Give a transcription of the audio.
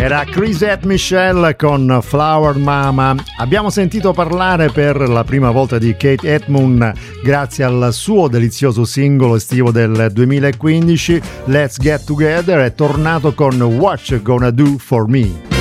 Era Chrisette Michele con Flower Mama. Abbiamo sentito parlare per la prima volta di Kate Edmund grazie al suo delizioso singolo estivo del 2015 Let's Get Together. È tornato con What You Gonna Do For Me.